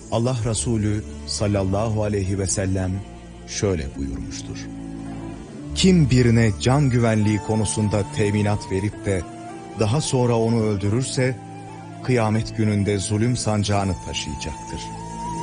Allah Resulü sallallahu aleyhi ve sellem şöyle buyurmuştur. Kim birine can güvenliği konusunda teminat verip de daha sonra onu öldürürse, kıyamet gününde zulüm sancağını taşıyacaktır.